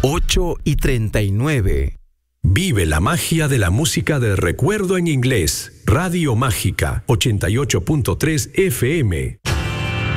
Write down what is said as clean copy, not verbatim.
8:39. Vive la magia de la música del recuerdo en inglés. Radio Mágica 88.3 FM.